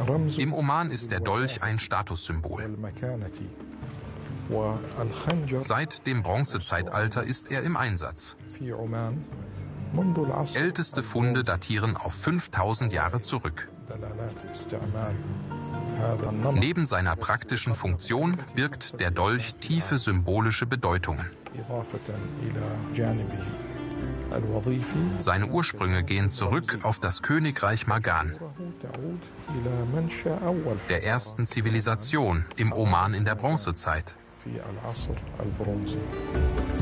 Im Oman ist der Dolch ein Statussymbol. Seit dem Bronzezeitalter ist er im Einsatz. Älteste Funde datieren auf 5000 Jahre zurück. Neben seiner praktischen Funktion birgt der Dolch tiefe symbolische Bedeutungen. Seine Ursprünge gehen zurück auf das Königreich Magan, der ersten Zivilisation im Oman in der Bronzezeit.